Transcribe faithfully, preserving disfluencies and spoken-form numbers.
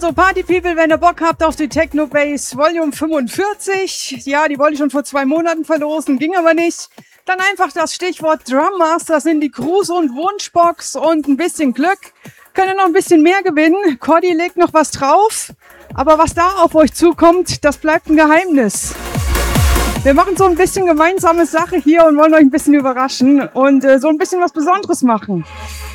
Also Party People, wenn ihr Bock habt auf die Techno Bass Volume fünfundvierzig, ja, die wollte ich schon vor zwei Monaten verlosen, ging aber nicht. Dann einfach das Stichwort Drum Masters in die Gruß- und Wunschbox und ein bisschen Glück. Könnt ihr noch ein bisschen mehr gewinnen. Cordy legt noch was drauf, aber was da auf euch zukommt, das bleibt ein Geheimnis. Wir machen so ein bisschen gemeinsame Sache hier und wollen euch ein bisschen überraschen und äh, so ein bisschen was Besonderes machen.